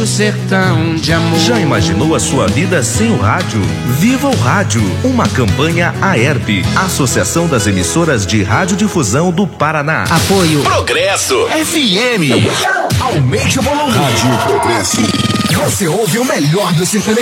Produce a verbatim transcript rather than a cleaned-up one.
sertão de amor. Já imaginou a sua vida sem o rádio? Viva o Rádio, uma campanha AERP, Associação das Emissoras de Radiodifusão do Paraná. Apoio Progresso F M. Aumente o volume. Rádio Progresso. Você ouve o melhor do sertanejo.